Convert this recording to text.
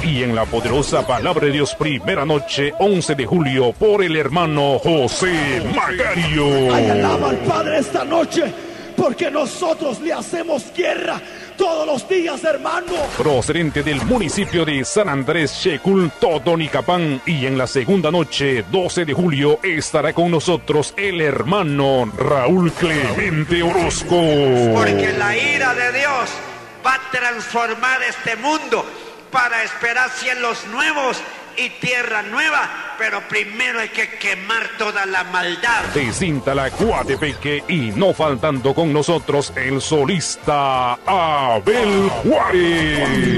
Y en la poderosa palabra de Dios, primera noche, 11 de julio, por el hermano José Macario. Ay, alaba al Padre esta noche, porque nosotros le hacemos guerra todos los días, hermano. Procedente del municipio de San Andrés Checul, Totonicapán. Y en la segunda noche, 12 de julio, estará con nosotros el hermano Raúl Clemente Orozco. Porque la ira de Dios va a transformar este mundo para esperar cielos nuevos y tierra nueva, pero primero hay que quemar toda la maldad. De Cintala, Coatepeque, y no faltando con nosotros el solista Abel Juárez.